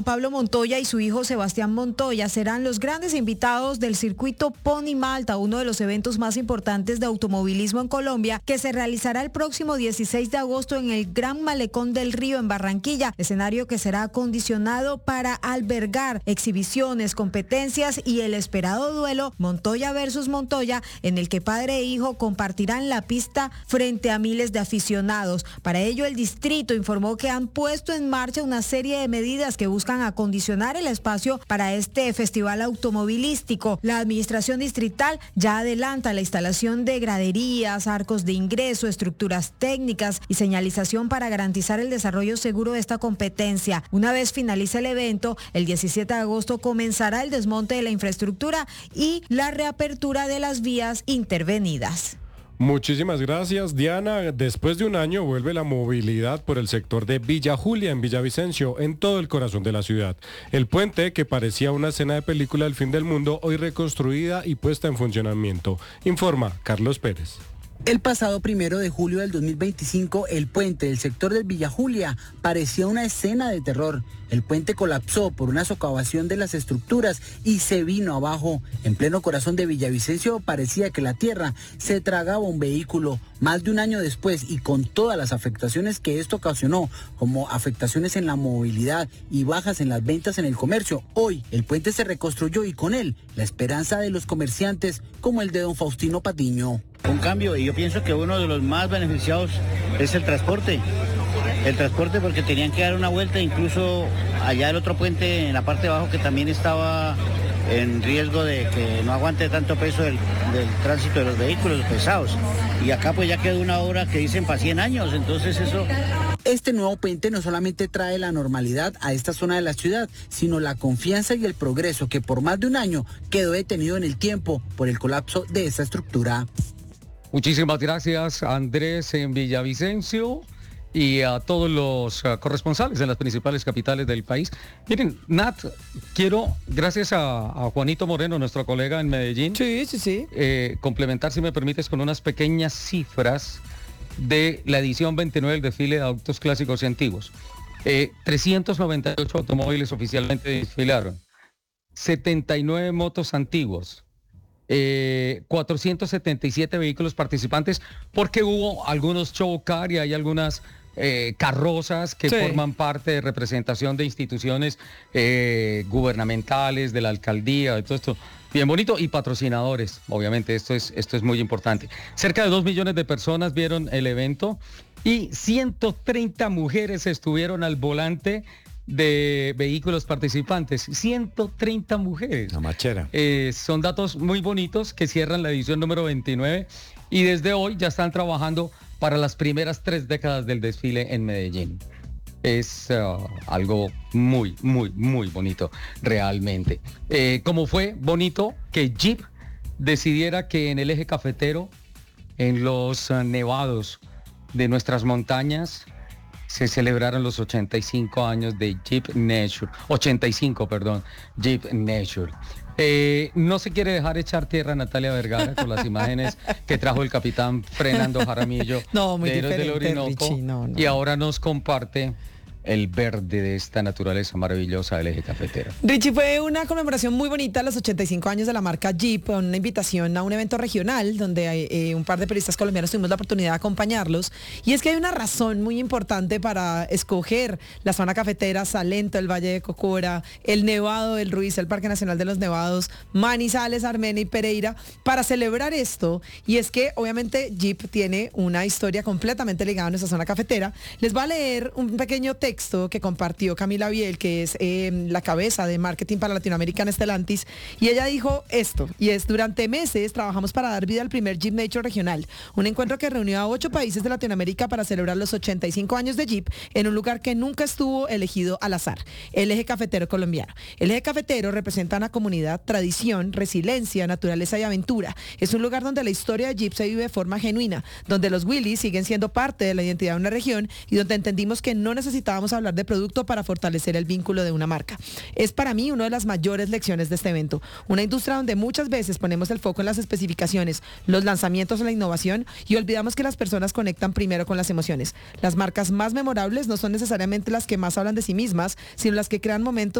Pablo Montoya y su hijo Sebastián Montoya serán los grandes invitados del circuito Pony Malta, uno de los eventos más importantes de automovilismo en Colombia, que se realizará el próximo 16 de agosto en el Gran Malecón del Río en Barranquilla, escenario que será acondicionado para albergar exhibiciones, competencias y el esperado duelo Montoya versus Montoya, en el que padre e hijo compartirán la pista frente a miles de aficionados. Para ello, el distrito informó que han puesto en marcha una serie de medidas que buscan acondicionar el espacio para este festival automovilístico. La administración distrital ya adelanta la instalación de graderías, arcos de ingreso, estructuras técnicas y señalización para garantizar el desarrollo seguro de esta competencia. Una vez finalice el evento, el 17 de agosto comenzará el desmonte de la infraestructura y la reapertura de las vías intervenidas. Muchísimas gracias, Diana. Después de un año vuelve la movilidad por el sector de Villa Julia en Villavicencio, en todo el corazón de la ciudad. El puente, que parecía una escena de película del fin del mundo, hoy reconstruida y puesta en funcionamiento. Informa Carlos Pérez. El pasado 1 de julio del 2025, el puente del sector del Villa Julia parecía una escena de terror. El puente colapsó por una socavación de las estructuras y se vino abajo. En pleno corazón de Villavicencio parecía que la tierra se tragaba un vehículo. Más de un año después y con todas las afectaciones que esto ocasionó, como afectaciones en la movilidad y bajas en las ventas en el comercio, hoy el puente se reconstruyó y con él la esperanza de los comerciantes como el de don Faustino Patiño. Un cambio, y yo pienso que uno de los más beneficiados es el transporte. El transporte, porque tenían que dar una vuelta, incluso allá el otro puente en la parte de abajo que también estaba en riesgo de que no aguante tanto peso del tránsito de los vehículos pesados. Y acá pues ya quedó una obra que dicen para 100 años, entonces eso... Este nuevo puente no solamente trae la normalidad a esta zona de la ciudad, sino la confianza y el progreso que por más de un año quedó detenido en el tiempo por el colapso de esta estructura. Muchísimas gracias, Andrés, en Villavicencio, y a todos los corresponsales en las principales capitales del país. Miren, Nat, quiero, gracias a Juanito Moreno, nuestro colega en Medellín, complementar, si me permites, con unas pequeñas cifras de la edición 29 del desfile de autos clásicos y antiguos. 398 automóviles oficialmente desfilaron, 79 motos antiguos, 477 vehículos participantes, porque hubo algunos show car y hay algunas carrozas que forman parte de representación de instituciones gubernamentales, de la alcaldía, de todo esto. Bien bonito, y patrocinadores, obviamente, esto es muy importante. Cerca de 2 millones de personas vieron el evento y 130 mujeres estuvieron al volante de vehículos participantes, 130 mujeres. La machera. Son datos muy bonitos que cierran la edición número 29 y desde hoy ya están trabajando para las primeras 3 décadas del desfile en Medellín. Es algo muy, muy, muy bonito realmente. Como fue bonito que Jeep decidiera que en el eje cafetero, en los nevados de nuestras montañas, se celebraron los 85 años de Jeep Nature. 85, perdón, Jeep Nature. No se quiere dejar echar tierra a Natalia Vergara con las imágenes que trajo el capitán Fernando Jaramillo de Héroes del Orinoco, Richie, no. Y ahora nos comparte el verde de esta naturaleza maravillosa del eje cafetero. Richie, fue una conmemoración muy bonita a los 85 años de la marca Jeep, una invitación a un evento regional donde un par de periodistas colombianos tuvimos la oportunidad de acompañarlos, y es que hay una razón muy importante para escoger la zona cafetera, Salento, el Valle de Cocora, el Nevado del Ruiz, el Parque Nacional de los Nevados, Manizales, Armenia y Pereira, para celebrar esto, y es que obviamente Jeep tiene una historia completamente ligada a nuestra zona cafetera. Les voy a leer un pequeño texto que compartió Camila Biel, que es la cabeza de marketing para Latinoamérica en Stellantis, y ella dijo esto, y es: durante meses trabajamos para dar vida al primer Jeep Nature regional, un encuentro que reunió a 8 países de Latinoamérica para celebrar los 85 años de Jeep en un lugar que nunca estuvo elegido al azar, el eje cafetero colombiano. El eje cafetero representa una comunidad, tradición, resiliencia, naturaleza y aventura. Es un lugar donde la historia de Jeep se vive de forma genuina, donde los Willys siguen siendo parte de la identidad de una región y donde entendimos que no necesitábamos vamos a hablar de producto para fortalecer el vínculo de una marca. Es para mí una de las mayores lecciones de este evento. Una industria donde muchas veces ponemos el foco en las especificaciones, los lanzamientos o la innovación y olvidamos que las personas conectan primero con las emociones. Las marcas más memorables no son necesariamente las que más hablan de sí mismas, sino las que crean momentos